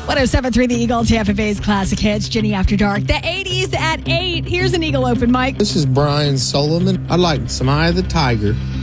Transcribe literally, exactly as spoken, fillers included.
oh seven point three The Eagle, Tampa Bay's classic hits, Ginny After Dark. The eighties at eight. Here's an Eagle Open mic. This is Brian Solomon. I'd like some Eye of the Tiger.